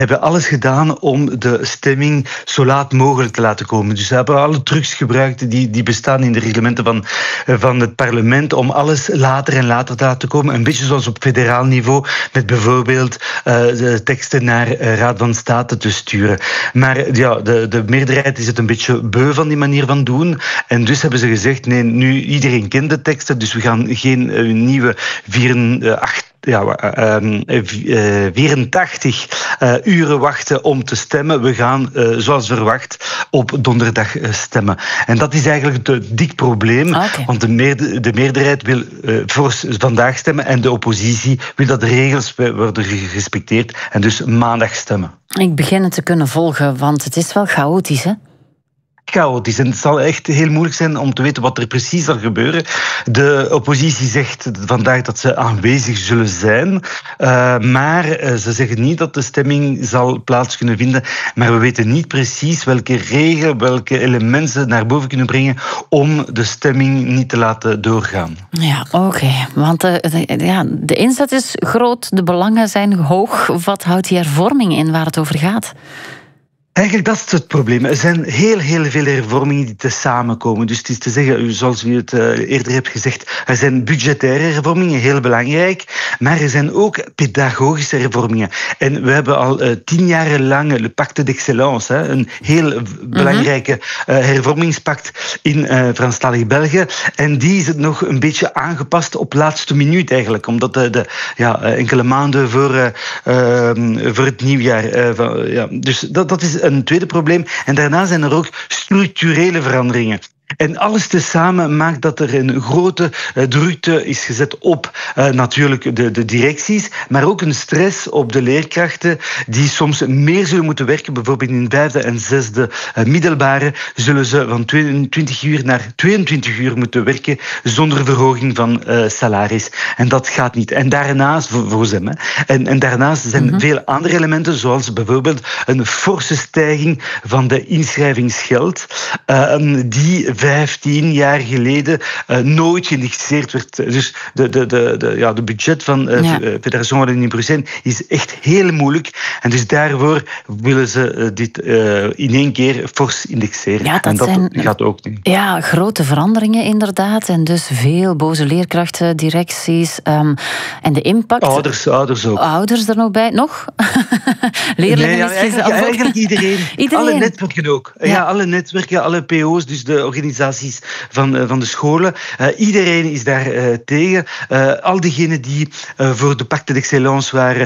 hebben alles gedaan om de stemming zo laat mogelijk te laten komen. Dus ze hebben alle trucs gebruikt die bestaan in de reglementen van het parlement om alles later en later te laten komen. Een beetje zoals op federaal niveau, met bijvoorbeeld de teksten naar Raad van State te sturen. Maar ja, de meerderheid is het een beetje beu van die manier van doen. En dus hebben ze gezegd, nee, nu iedereen kent de teksten, dus we gaan geen nieuwe 84 uren wachten om te stemmen. We gaan, zoals verwacht, op donderdag stemmen. En dat is eigenlijk het dik probleem. Okay. Want de meerderheid wil voor vandaag stemmen en de oppositie wil dat de regels worden gerespecteerd en dus maandag stemmen. Ik begin het te kunnen volgen, want het is wel chaotisch, hè? Chaotisch. En het zal echt heel moeilijk zijn om te weten wat er precies zal gebeuren. De oppositie zegt vandaag dat ze aanwezig zullen zijn, maar ze zeggen niet dat de stemming zal plaats kunnen vinden. Maar we weten niet precies welke regelen, welke elementen ze naar boven kunnen brengen om de stemming niet te laten doorgaan. Ja, oké. Want de inzet is groot, de belangen zijn hoog. Wat houdt die hervorming in waar het over gaat? Eigenlijk, dat is het probleem. Er zijn heel veel hervormingen die te samenkomen. Dus het is te zeggen, zoals u het eerder hebt gezegd, er zijn budgettaire hervormingen, heel belangrijk, maar er zijn ook pedagogische hervormingen. En we hebben al 10 jaar lang le Pacte d'Excellence, een heel belangrijke hervormingspact in Franstalig België. En die is het nog een beetje aangepast op laatste minuut eigenlijk, omdat enkele maanden voor het nieuwjaar. Dus dat is een tweede probleem. En daarna zijn er ook structurele veranderingen. En alles tezamen maakt dat er een grote drukte is gezet op natuurlijk de directies, maar ook een stress op de leerkrachten die soms meer zullen moeten werken. Bijvoorbeeld in 5e en 6e middelbare zullen ze van 20 uur naar 22 uur moeten werken zonder verhoging van salaris. En dat gaat niet. En daarnaast, volgens hem, en daarnaast zijn veel andere elementen, zoals bijvoorbeeld een forse stijging van de inschrijvingsgeld, die 15 jaar geleden nooit geïndexeerd werd. Dus de budget van Fédération Wallonie-Bruxelles is echt heel moeilijk. En dus daarvoor willen ze dit in één keer fors indexeren. Ja, en dat gaat ook niet. Ja, grote veranderingen inderdaad. En dus veel boze leerkrachten, directies. En de impact... Ouders ook. Ouders er nog bij? Nog? Leerlingen eigenlijk iedereen. Alle netwerken ook. Ja, alle netwerken, alle PO's, dus de organisaties van de scholen. Iedereen is daar tegen. Al diegenen die voor de Pacte d'Excellence waren,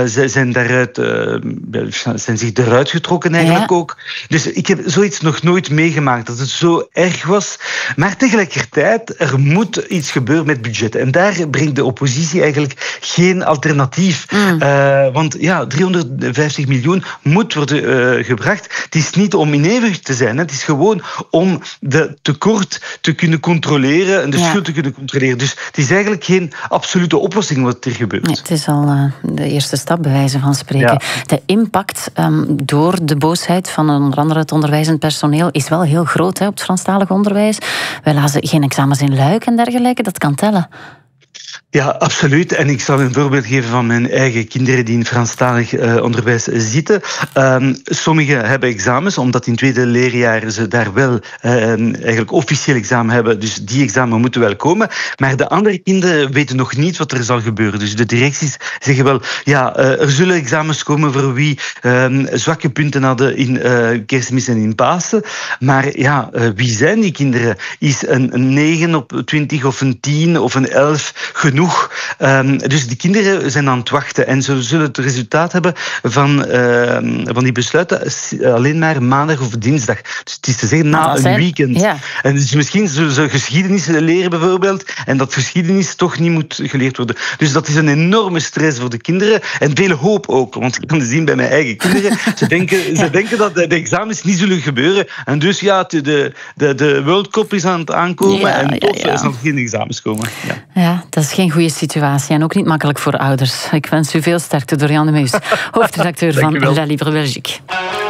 zijn zich eruit getrokken eigenlijk ook. Dus ik heb zoiets nog nooit meegemaakt, dat het zo erg was. Maar tegelijkertijd, er moet iets gebeuren met budget. En daar brengt de oppositie eigenlijk geen alternatief. Want 350 miljoen moet worden gebracht. Het is niet om in evenwicht te zijn. Het is gewoon om de tekort te kunnen controleren en de schuld te kunnen controleren. Dus het is eigenlijk geen absolute oplossing wat er gebeurt. Nee, het is al de eerste stap, bij wijze van spreken. Ja. De impact door de boosheid van onder andere het onderwijzend personeel is wel heel groot op het Franstalig onderwijs. Wij lazen geen examens in Luik en dergelijke. Dat kan tellen. Ja, absoluut. En ik zal een voorbeeld geven van mijn eigen kinderen die in Franstalig onderwijs zitten. Sommigen hebben examens, omdat in het tweede leerjaar ze daar wel eigenlijk officieel examen hebben. Dus die examen moeten wel komen. Maar de andere kinderen weten nog niet wat er zal gebeuren. Dus de directies zeggen wel, er zullen examens komen voor wie zwakke punten hadden in Kerstmis en in Pasen. Maar wie zijn die kinderen? Is een 9 op 20 of een 10 of een 11 genoeg? Dus die kinderen zijn aan het wachten en ze zullen het resultaat hebben van die besluiten alleen maar maandag of dinsdag. Dus het is te zeggen na een weekend. Ja. En dus misschien zullen ze geschiedenis leren bijvoorbeeld en dat geschiedenis toch niet moet geleerd worden. Dus dat is een enorme stress voor de kinderen en veel hoop ook. Want ik kan het zien bij mijn eigen kinderen. Ze denken dat de examens niet zullen gebeuren. En dus de World Cup is aan het aankomen en toch zal geen examens komen. Ja, dat is geen goede situatie en ook niet makkelijk voor ouders. Ik wens u veel sterkte, Dorian de Meus, hoofdredacteur van La Libre Belgique.